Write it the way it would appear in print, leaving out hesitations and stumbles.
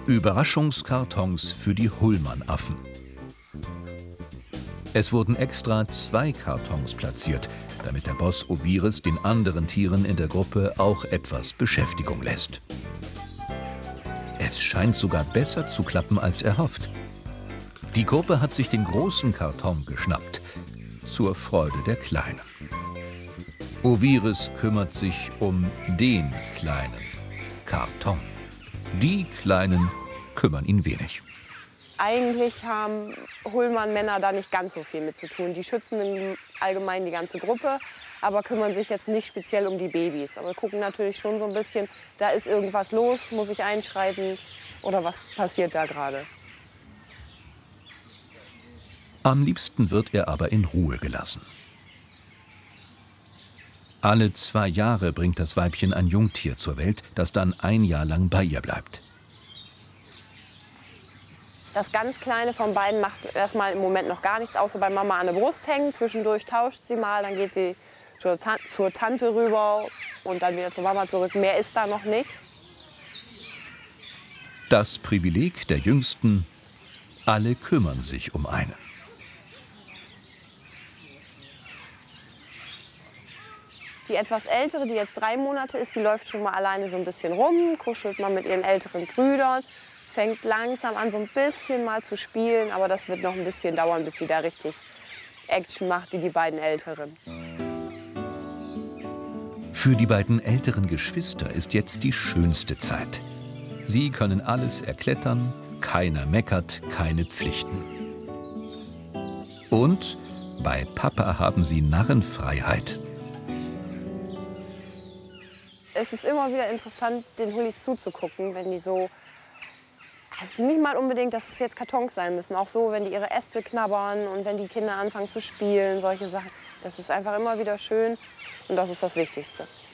Überraschungskartons für die Hullmann-Affen. Es wurden extra 2 Kartons platziert, damit der Boss Oviris den anderen Tieren in der Gruppe auch etwas Beschäftigung lässt. Es scheint sogar besser zu klappen als erhofft. Die Gruppe hat sich den großen Karton geschnappt, zur Freude der Kleinen. Oviris kümmert sich um den kleinen Karton. Die Kleinen kümmern ihn wenig. Eigentlich haben Hullmann-Männer da nicht ganz so viel mit zu tun. Die schützen im Allgemeinen die ganze Gruppe, aber kümmern sich jetzt nicht speziell um die Babys. Aber gucken natürlich schon so ein bisschen, da ist irgendwas los, muss ich einschreiten oder was passiert da gerade. Am liebsten wird er aber in Ruhe gelassen. Alle 2 Jahre bringt das Weibchen ein Jungtier zur Welt, das dann 1 Jahr lang bei ihr bleibt. Das ganz Kleine von beiden macht erstmal im Moment noch gar nichts, außer bei Mama an der Brust hängen. Zwischendurch tauscht sie mal, dann geht sie zur Tante rüber und dann wieder zur Mama zurück. Mehr ist da noch nicht. Das Privileg der Jüngsten: alle kümmern sich um einen. Die etwas ältere, die jetzt 3 Monate ist, die läuft schon mal alleine so ein bisschen rum, kuschelt mal mit ihren älteren Brüdern, fängt langsam an, so ein bisschen mal zu spielen. Aber das wird noch ein bisschen dauern, bis sie da richtig Action macht, wie die beiden Älteren. Für die beiden älteren Geschwister ist jetzt die schönste Zeit. Sie können alles erklettern, keiner meckert, keine Pflichten. Und bei Papa haben sie Narrenfreiheit. Es ist immer wieder interessant, den Hullis zuzugucken, wenn die so. Es ist nicht mal unbedingt, dass es jetzt Kartons sein müssen. Auch so, wenn die ihre Äste knabbern und wenn die Kinder anfangen zu spielen, solche Sachen. Das ist einfach immer wieder schön und das ist das Wichtigste.